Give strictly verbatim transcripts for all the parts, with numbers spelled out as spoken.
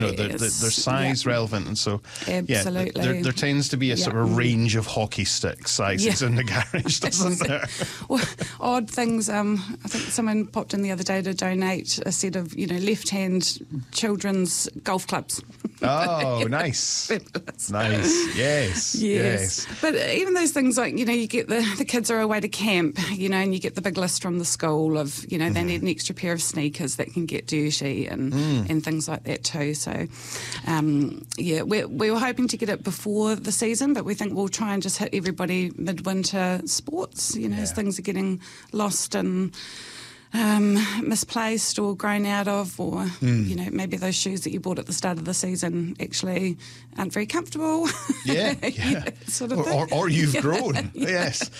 You know, they're, they're, they're size yep. relevant, and so absolutely, yeah, there, there tends to be a yep. sort of range of hockey stick sizes yeah. in the garage, doesn't there? Well, odd things. Um, I think someone popped in the other day to donate a set of, you know, left-hand children's golf clubs. Oh, nice, nice, yes, yes, yes. But even those things, like, you know, you get the the kids are away to camp, you know, and you get the big list from the school of, you know, mm-hmm. they need an extra pair of sneakers that can get dirty and mm. and things like that too. So, um, yeah, we we were hoping to get it before the season, but we think we'll try and just hit everybody midwinter sports, you know, yeah. as things are getting lost and Um, misplaced or grown out of, or mm. you know, maybe those shoes that you bought at the start of the season actually aren't very comfortable. Yeah, yeah. yeah sort of or, or, or you've yeah. grown. Yeah. Yes.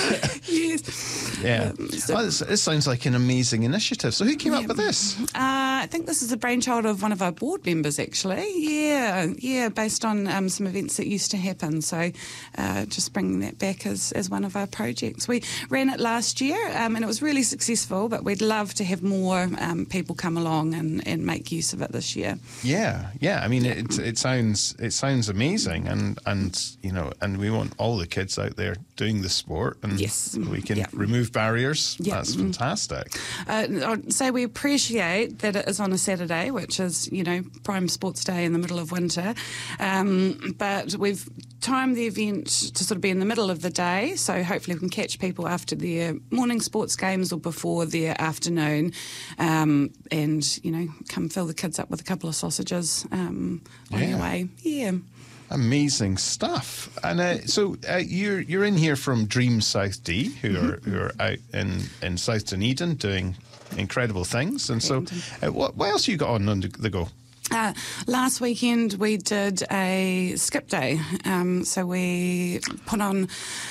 yes. Yeah. Um, so, oh, this, this sounds like an amazing initiative. So who came yeah. up with this? Uh, I think this is the brainchild of one of our board members, actually. Yeah, yeah, based on um, some events that used to happen. So uh, just bringing that back as, as one of our projects. We ran it last year, um, and it was really successful, but we'd love to have more um, people come along and, and make use of it this year. Yeah, yeah. I mean, it it sounds it sounds amazing, and and you know, and we want all the kids out there doing the sport, and yes. we can yep. remove barriers. Yep. That's fantastic. Uh, I'd say we appreciate that it is on a Saturday, which is, you know, prime sports day in the middle of winter, um, but we've timed the event to sort of be in the middle of the day, so hopefully we can catch people after their morning sports games or before their afternoon, um, and, you know, come fill the kids up with a couple of sausages um, on yeah. your way. Yeah. Amazing stuff. And uh, so uh, you're you're in here from Dream South D, who mm-hmm. are who are out in, in South Dunedin doing incredible things. And so uh, what, what else you got on on the go? Uh, last weekend we did a skip day. Um, so we put on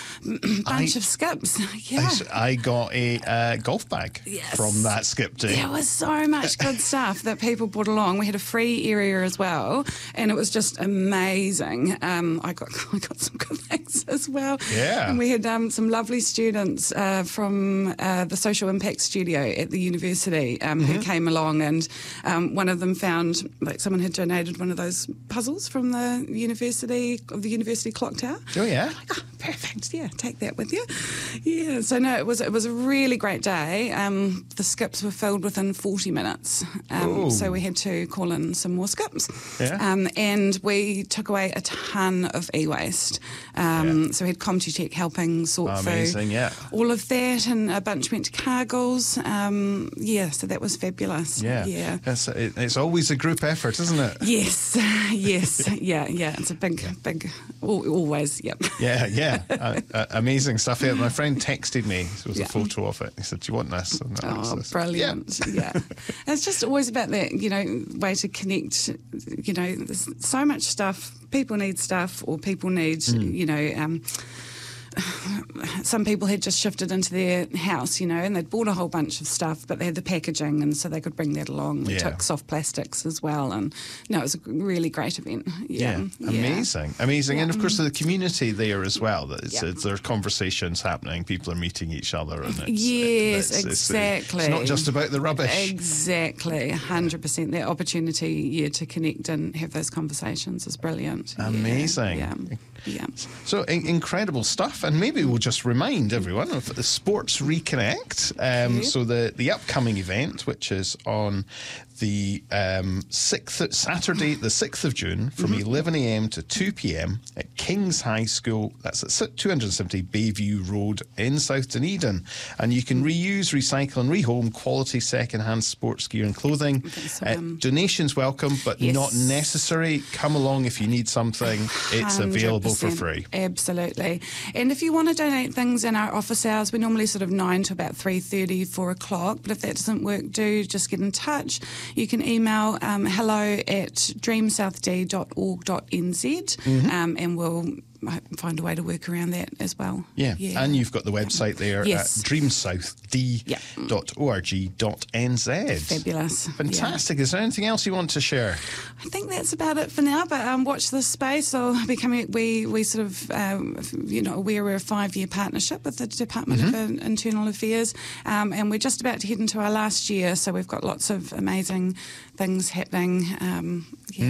a bunch I, of skips. Yeah. I, I got a uh, golf bag yes. from that skip day. There was so much good stuff that people brought along. We had a free area as well, and it was just amazing. Um, I got I got some good things as well. Yeah. And we had um, some lovely students uh, from uh, the Social Impact Studio at the university um, mm-hmm. who came along, and um, one of them found, like, someone had donated one of those puzzles from the university of the university clock tower. Oh yeah. Like, oh, perfect. Yeah. Take that with you. Yeah, so no, it was it was a really great day. Um, the skips were filled within forty minutes, um, so we had to call in some more skips. Yeah. Um, and we took away a ton of e-waste. Um, yeah. So we had Comtutech helping sort Amazing, through yeah. all of that, and a bunch went to Cargills. Um, yeah, so that was fabulous. Yeah, yeah. It's, it, it's always a group effort, isn't it? Yes, yes, yeah, yeah. It's a big, yeah. big, always, yep. Yeah, yeah. uh, uh, amazing stuff. Yeah, my friend texted me. There was yeah. a photo of it. He said, "Do you want this?" And oh, this. brilliant! Yeah, yeah. It's just always about that, you know, way to connect. You know, there's so much stuff. People need stuff, or people need, mm. you know. Um, some people had just shifted into their house, you know, and they'd bought a whole bunch of stuff, but they had the packaging, and so they could bring that along. We yeah. took soft plastics as well, and no, it was a really great event. Yeah, yeah. amazing, yeah. amazing, yeah. and of course the community there as well. That it's, yeah. it's, there are conversations happening. People are meeting each other, and it's, yes, it's, exactly. It's, it's not just about the rubbish. Exactly, a hundred percent. That opportunity, yeah, to connect and have those conversations is brilliant. Amazing. Yeah. yeah. Yeah. So in- incredible stuff, and maybe we'll just remind everyone of the Sports Reconnect. Um, okay. So the the upcoming event, which is on the um, sixth Saturday, the sixth of June, from mm-hmm. eleven a m to two p m at King's High School. That's at two hundred seventy Bayview Road in South Dunedin, and you can reuse, recycle, and rehome quality second-hand sports gear and clothing. So, um, uh, donations welcome, but yes. not necessary. Come along if you need something. It's available for free. Absolutely. And if you want to donate things in our office hours, we're normally sort of nine to about three thirty, four o'clock. But if that doesn't work, do just get in touch. You can email um, hello at dream south d dot org dot n z, mm-hmm. um, and we'll find a way to work around that as well. Yeah, yeah. And you've got the website there yes. at dream south d dot org dot n z. Fabulous. Fantastic. Yeah. Is there anything else you want to share? I think that's about it for now, but um, watch this space. So becoming, we, we sort of, um, you know, we're a five-year partnership with the Department mm-hmm. of Internal Affairs, um, and we're just about to head into our last year, so we've got lots of amazing things happening. Um, yeah.